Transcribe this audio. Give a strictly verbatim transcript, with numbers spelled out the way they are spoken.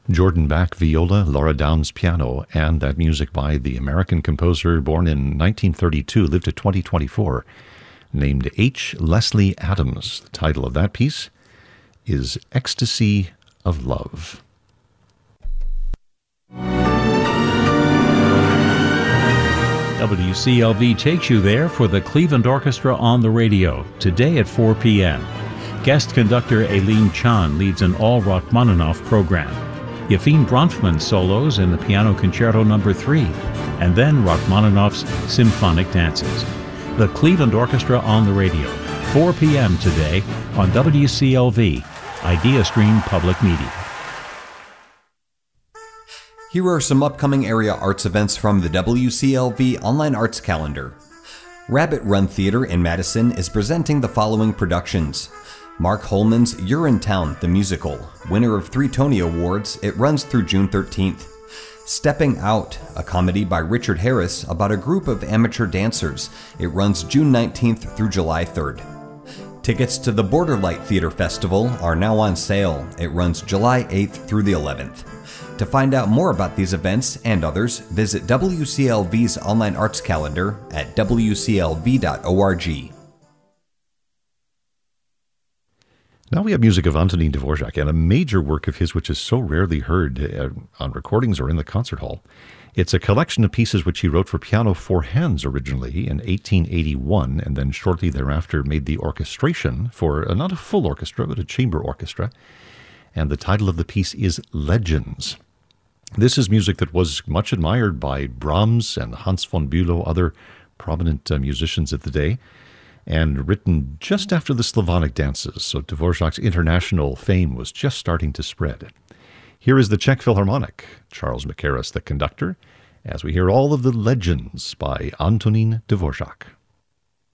Jordan Bach viola, Laura Downs piano, and that music by the American composer born in nineteen thirty-two, lived to twenty twenty-four, named H. Leslie Adams. The title of that piece is Ecstasy of Love. W C L V takes you there for the Cleveland Orchestra on the radio, today at four p.m. Guest conductor Aileen Chan leads an all Rachmaninoff program. Yefim Bronfman solos in the Piano Concerto number three, and then Rachmaninoff's Symphonic Dances. The Cleveland Orchestra on the radio, four p.m. today on W C L V, IdeaStream Public Media. Here are some upcoming area arts events from the W C L V Online Arts Calendar. Rabbit Run Theater in Madison is presenting the following productions. Mark Holman's Urinetown, the musical, winner of three Tony Awards. It runs through June thirteenth. Stepping Out, a comedy by Richard Harris about a group of amateur dancers. It runs June nineteenth through July third. Tickets to the Borderlight Theater Festival are now on sale. It runs July eighth through the eleventh. To find out more about these events and others, visit W C L V's online arts calendar at w c l v dot org. Now we have music of Antonin Dvorak, and a major work of his which is so rarely heard uh, on recordings or in the concert hall. It's a collection of pieces which he wrote for piano four hands originally in eighteen eighty-one, and then shortly thereafter made the orchestration for uh, not a full orchestra, but a chamber orchestra. And the title of the piece is Legends. This is music that was much admired by Brahms and Hans von Bülow, other prominent uh, musicians of the day, and written just after the Slavonic dances, so Dvorak's international fame was just starting to spread. Here is the Czech Philharmonic, Charles Mackerras the conductor, as we hear all of the Legends by Antonin Dvorak.